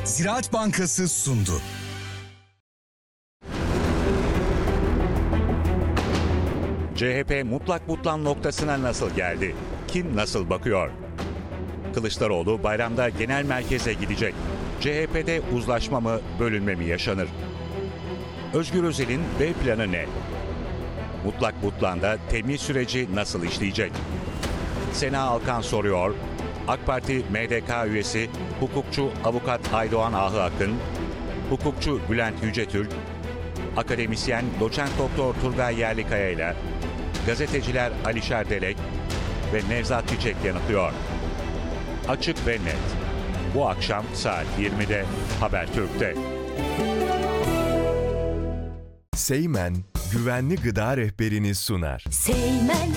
Ziraat Bankası sundu. CHP mutlak butlan noktasına nasıl geldi? Kim nasıl bakıyor? Kılıçdaroğlu bayramda genel merkeze gidecek. CHP'de uzlaşma mı, bölünme mi yaşanır? Özgür Özel'in B planı ne? Mutlak butlanda temyiz süreci nasıl işleyecek? Sena Alkan soruyor. AK Parti MDK üyesi hukukçu avukat Aydoğan Ahı Akın, hukukçu Bülent Yücetürk, akademisyen doçent doktor Turgay Yerlikaya ile gazeteciler Alişer Delek ve Nevzat Çiçek yanıtlıyor. Açık ve net. Bu akşam saat 20'de Habertürk'te. Seymen güvenli gıda rehberini sunar. Seymen.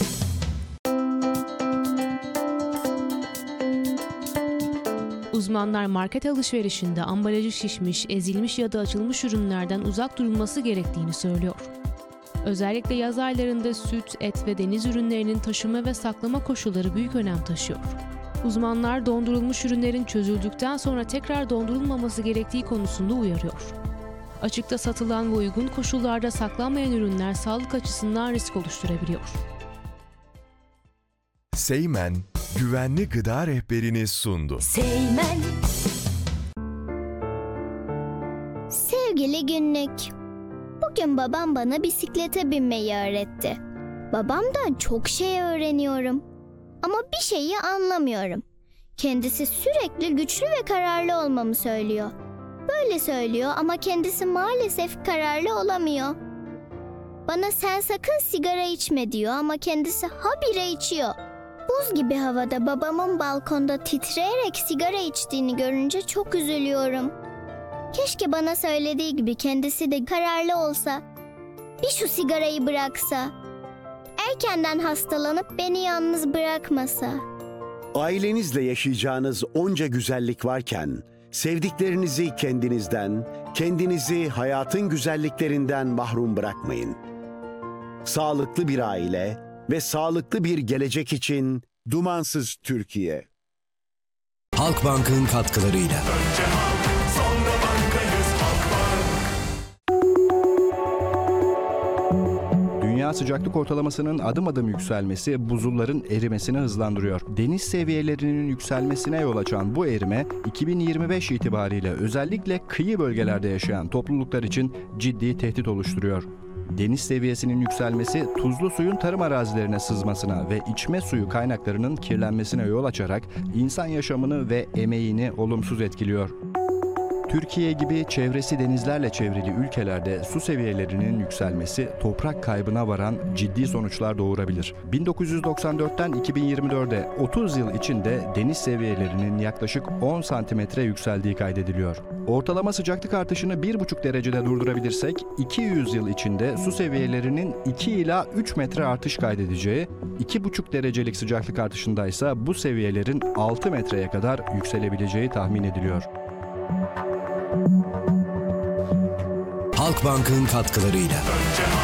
Uzmanlar market alışverişinde ambalajı şişmiş, ezilmiş ya da açılmış ürünlerden uzak durulması gerektiğini söylüyor. Özellikle yaz aylarında süt, et ve deniz ürünlerinin taşıma ve saklama koşulları büyük önem taşıyor. Uzmanlar dondurulmuş ürünlerin çözüldükten sonra tekrar dondurulmaması gerektiği konusunda uyarıyor. Açıkta satılan ve uygun koşullarda saklanmayan ürünler sağlık açısından risk oluşturabiliyor. Seymen güvenli gıda rehberini sundu. Seymen. Sevgili günlük. Bugün babam bana bisiklete binmeyi öğretti. Babamdan çok şey öğreniyorum. Ama bir şeyi anlamıyorum. Kendisi sürekli güçlü ve kararlı olmamı söylüyor. Böyle söylüyor ama kendisi maalesef kararlı olamıyor. Bana sen sakın sigara içme diyor ama kendisi habire içiyor. Buz gibi havada babamın balkonda titreyerek sigara içtiğini görünce çok üzülüyorum. Keşke bana söylediği gibi kendisi de kararlı olsa. Bir şu sigarayı bıraksa. Erkenden hastalanıp beni yalnız bırakmasa. Ailenizle yaşayacağınız onca güzellik varken, sevdiklerinizi kendinizden, kendinizi hayatın güzelliklerinden mahrum bırakmayın. Sağlıklı bir aile ve sağlıklı bir gelecek için Dumansız Türkiye. Halkbank'ın katkılarıyla. Dünya sıcaklık ortalamasının adım adım yükselmesi buzulların erimesini hızlandırıyor. Deniz seviyelerinin yükselmesine yol açan bu erime 2025 itibariyle özellikle kıyı bölgelerde yaşayan topluluklar için ciddi tehdit oluşturuyor. Deniz seviyesinin yükselmesi tuzlu suyun tarım arazilerine sızmasına ve içme suyu kaynaklarının kirlenmesine yol açarak insan yaşamını ve emeğini olumsuz etkiliyor. Türkiye gibi çevresi denizlerle çevrili ülkelerde su seviyelerinin yükselmesi toprak kaybına varan ciddi sonuçlar doğurabilir. 1994'ten 2024'e 30 yıl içinde deniz seviyelerinin yaklaşık 10 santimetre yükseldiği kaydediliyor. Ortalama sıcaklık artışını 1,5 derecede durdurabilirsek 200 yıl içinde su seviyelerinin 2 ila 3 metre artış kaydedeceği, 2,5 derecelik sıcaklık artışındaysa bu seviyelerin 6 metreye kadar yükselebileceği tahmin ediliyor. Halkbank'ın katkılarıyla.